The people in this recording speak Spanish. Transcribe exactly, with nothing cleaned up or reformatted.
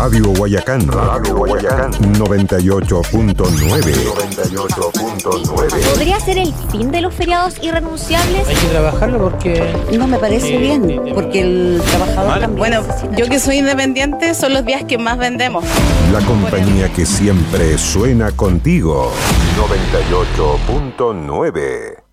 Radio Guayacán. Radio Guayacán. noventa y ocho punto nueve. noventa y ocho punto nueve. ¿Podría ser el fin de los feriados irrenunciables? Hay que trabajarlo porque... No me parece eh, bien, eh, eh, porque el trabajador mal. también Bueno, necesita. yo que soy independiente, son los días que más vendemos. La compañía que siempre suena contigo. noventa y ocho punto nueve.